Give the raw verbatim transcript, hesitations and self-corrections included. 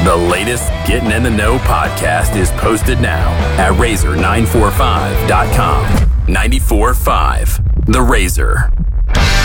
The latest Getting in the Know podcast is posted now at razor nine four five dot com. ninety-four point five The Razor.